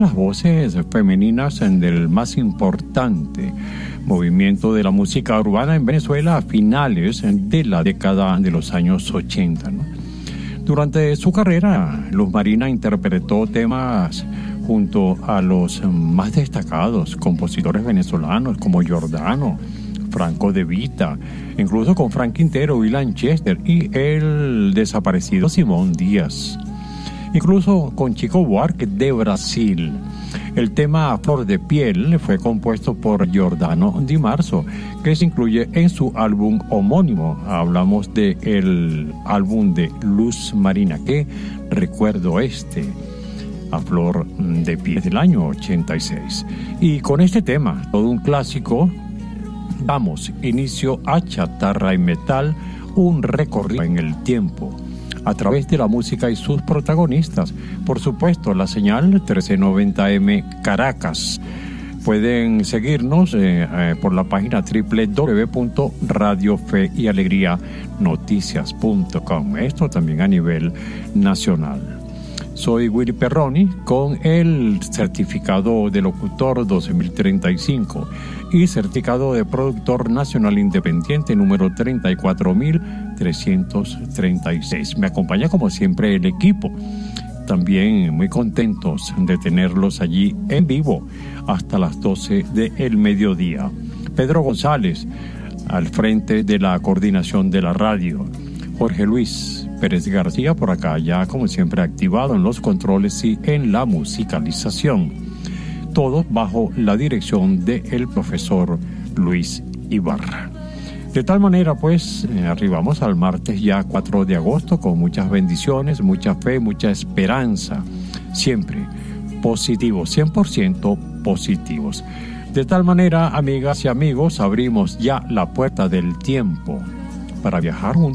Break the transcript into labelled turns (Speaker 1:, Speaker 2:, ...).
Speaker 1: las voces femeninas del más importante movimiento de la música urbana en Venezuela a finales de la década de los años 80, ¿no? Durante su carrera, Luz Marina interpretó temas junto a los más destacados compositores venezolanos como Giordano, Franco De Vita, incluso con Frank Quintero y Lanchester y el desaparecido Simón Díaz, incluso con Chico Buarque de Brasil. El tema Flor de Piel fue compuesto por Giordano Di Marzo, que se incluye en su álbum homónimo. Hablamos del álbum de Luz Marina, que recuerdo a Flor de Piel del año 86. Y con este tema, todo un clásico, damos inicio a Chatarra y Metal, un recorrido en el tiempo a través de la música y sus protagonistas. Por supuesto, la señal 1390M Caracas. Pueden seguirnos por la página www.radiofeyalegrianoticias.com. Esto también a nivel nacional. Soy Willy Perroni con el certificado de locutor 12035 y certificado de productor nacional independiente número 34336. Me acompaña como siempre el equipo. También muy contentos de tenerlos allí en vivo hasta las 12 del mediodía. Pedro González al frente de la coordinación de la radio. Jorge Luis Pérez García por acá, ya como siempre activado en los controles y en la musicalización. Todo bajo la dirección del profesor Luis Ibarra. De tal manera, pues, arribamos al martes ya 4 de agosto con muchas bendiciones, mucha fe, mucha esperanza. Siempre positivos, 100% positivos. De tal manera, amigas y amigos, abrimos ya la puerta del tiempo para viajar juntos